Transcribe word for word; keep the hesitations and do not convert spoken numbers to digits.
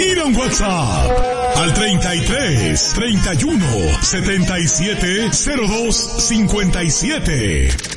Mira un WhatsApp al treinta y tres, treinta y uno, setenta y siete, cero dos, cincuenta y siete.